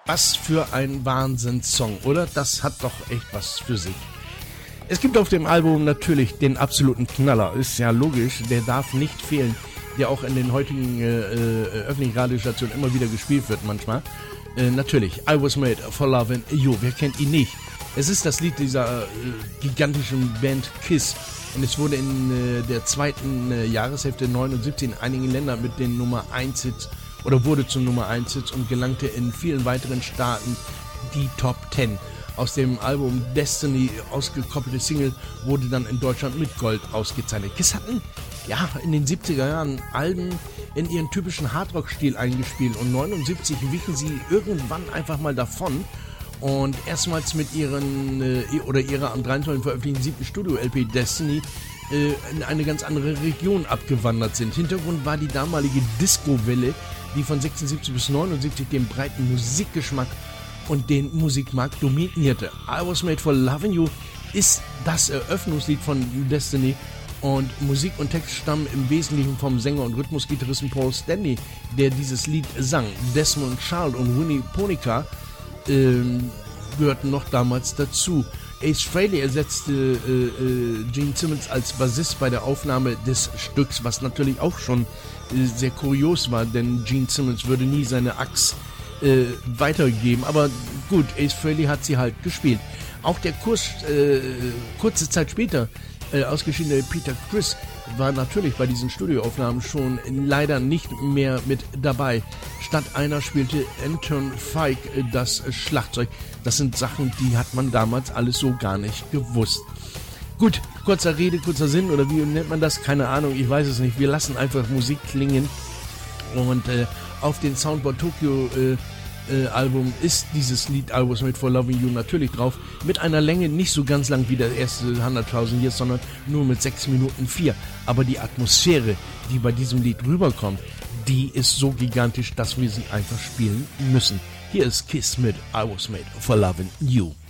Was für ein Wahnsinnssong, oder? Das hat doch echt was für sich. Es gibt auf dem Album natürlich den absoluten Knaller, ist ja logisch, der darf nicht fehlen, der auch in den heutigen öffentlichen Radiostationen immer wieder gespielt wird manchmal. Natürlich, I Was Made for Loving You, wer kennt ihn nicht? Es ist das Lied dieser gigantischen Band Kiss und es wurde in der zweiten Jahreshälfte 79 in einigen Ländern mit den Nummer 1 Hits oder wurde zum Nummer 1 Hits und gelangte in vielen weiteren Staaten die Top 10. Aus dem Album Destiny ausgekoppelte Single wurde dann in Deutschland mit Gold ausgezeichnet. Kiss hatten ja in den 70er Jahren Alben in ihren typischen Hardrock-Stil eingespielt und 79 wichen sie irgendwann einfach mal davon und erstmals mit ihrer am 23. veröffentlichten 7. Studio-LP Destiny in eine ganz andere Region abgewandert sind. Hintergrund war die damalige Disco-Welle, die von 76 bis 79 den breiten Musikgeschmack und den Musikmarkt dominierte. I Was Made for Loving You ist das Eröffnungslied von Destiny und Musik und Text stammen im Wesentlichen vom Sänger und Rhythmusgitarristen Paul Stanley, der dieses Lied sang. Desmond Child und Winnie Ponica gehörten noch damals dazu. Ace Frehley ersetzte Gene Simmons als Bassist bei der Aufnahme des Stücks, was natürlich auch schon sehr kurios war, denn Gene Simmons würde nie seine Axt weitergegeben, aber gut, Ace Frehley hat sie halt gespielt. Auch der kurze Zeit später ausgeschiedene Peter Criss war natürlich bei diesen Studioaufnahmen schon leider nicht mehr mit dabei. Statt einer spielte Anton Fike das Schlagzeug. Das sind Sachen, die hat man damals alles so gar nicht gewusst. Gut, kurzer Rede, kurzer Sinn, oder wie nennt man das? Keine Ahnung, ich weiß es nicht. Wir lassen einfach Musik klingen und auf den Soundboard Tokyo Album ist dieses Lied I Was Made for Loving You natürlich drauf, mit einer Länge nicht so ganz lang wie der erste 100.000 Years, sondern nur mit 6 Minuten 4. Aber die Atmosphäre, die bei diesem Lied rüberkommt, die ist so gigantisch, dass wir sie einfach spielen müssen. Hier ist Kiss mit I Was Made for Loving You.